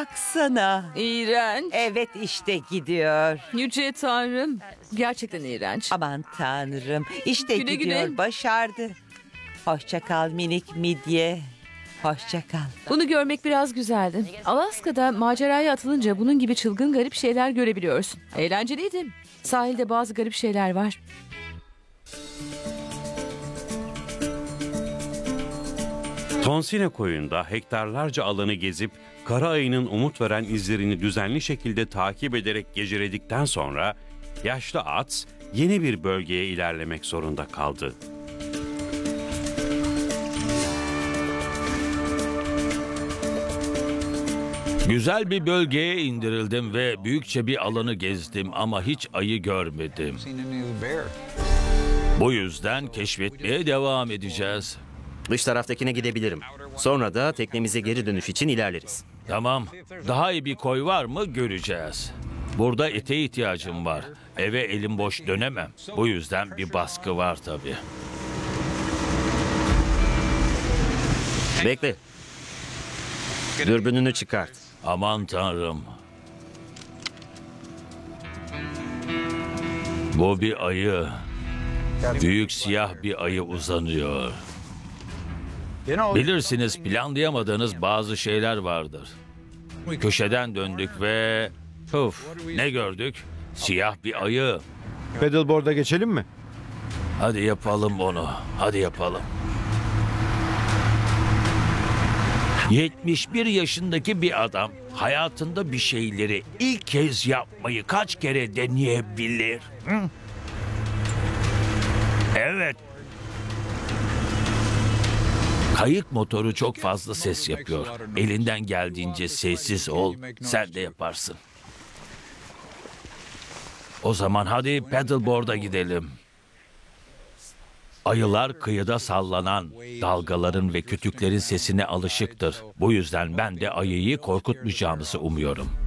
baksana. İğrenç. Evet işte gidiyor. Yüce Tanrım. Gerçekten iğrenç. Aman Tanrım. İşte Güle gidiyor. güle. Başardı. Hoşça kal minik midye. Hoşça kal. Bunu görmek biraz güzeldi. Alaska'da maceraya atılınca bunun gibi çılgın garip şeyler görebiliyorsun. Eğlenceliydi. Sahilde bazı garip şeyler var. Tonsine koyunda hektarlarca alanı gezip kara ayının umut veren izlerini düzenli şekilde takip ederek geceledikten sonra yaşlı at yeni bir bölgeye ilerlemek zorunda kaldı. Güzel bir bölgeye indirildim ve büyükçe bir alanı gezdim ama hiç ayı görmedim. Bu yüzden keşfetmeye devam edeceğiz. Dış taraftakine gidebilirim. Sonra da teknemize geri dönüş için ilerleriz. Tamam. Daha iyi bir koy var mı göreceğiz. Burada ete ihtiyacım var. Eve elim boş dönemem. Bu yüzden bir baskı var tabii. Bekle. Dürbününü çıkart. Aman Tanrım. Bu bir ayı. Büyük siyah bir ayı uzanıyor. Bilirsiniz planlayamadığınız bazı şeyler vardır. Köşeden döndük ve... Puf, ne gördük? Siyah bir ayı. Paddleboard'a geçelim mi? Hadi yapalım onu. Hadi yapalım. 71 yaşındaki bir adam hayatında bir şeyleri ilk kez yapmayı kaç kere deneyebilir? Hı? Evet. Kayık motoru çok fazla ses yapıyor. Elinden geldiğince sessiz ol. Sen de yaparsın. O zaman hadi paddleboard'a gidelim. Ayılar kıyıda sallanan dalgaların ve kütüklerin sesine alışıktır. Bu yüzden ben de ayıyı korkutmayacağımızı umuyorum.